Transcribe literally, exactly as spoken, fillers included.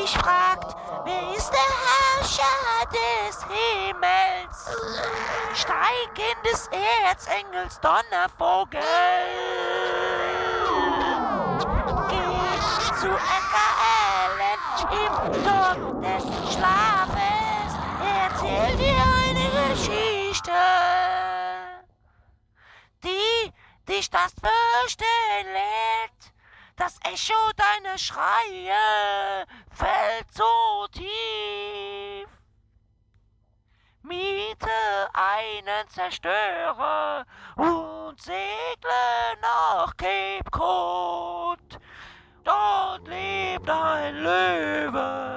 sich fragt, wer ist der Herrscher des Himmels? Steig in des Erzengels Donnervogel. Geh zu Edgar Allan im Turm des Schlafes. Erzähl dir eine Geschichte, die dich das Fürchten lehrt. Das Echo deiner Schreie fällt so tief. Miete einen Zerstörer und segle nach Cape Cod. Dort lebt ein Löwe.